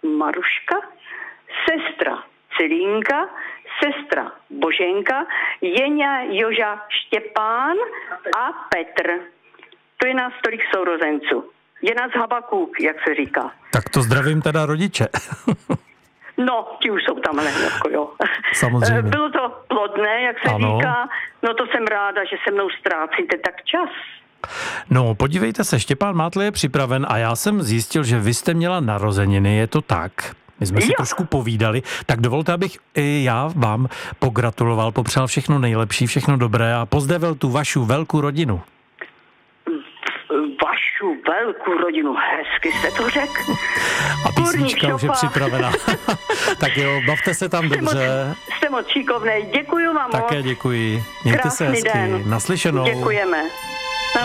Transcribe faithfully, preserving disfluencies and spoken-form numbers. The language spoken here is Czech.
Maruška, sestra Celínka, sestra Boženka, Jeňa, Joža, Štěpán a Petr. To je nás tolik sourozenců. Je nás Habakůk, jak se říká. Tak to zdravím teda rodiče. No, ti už jsou tam jako jo. Samozřejmě. Bylo to plodné, jak se ano. říká. No to jsem ráda, že se mnou ztrácíte tak čas. No, podívejte se, Štěpán Mátl je připraven a já jsem zjistil, že vy jste měla narozeniny, je to tak? My jsme si Jo. trošku povídali, tak dovolte, abych i já vám pogratuloval, popřál všechno nejlepší, všechno dobré a pozdravil tu vašu velkou rodinu. Vašu velkou rodinu, hezky jste to řekl. A písnička už je připravená. Tak jo, bavte se tam Jste dobře. moc, jste moc šikovnej, děkuju vám moc. Také děkuji. Mějte Krásný se hezky. den. Naslyšenou. Děkujeme.